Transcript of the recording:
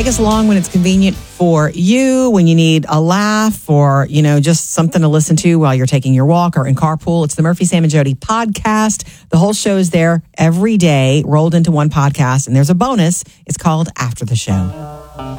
Take us along when it's convenient for you, when you need a laugh or, just something to listen to while you're taking your walk or in carpool. It's the Murphy, Sam, and Jody podcast. The whole show is there every day, rolled into one podcast, and there's a bonus. It's called After the Show.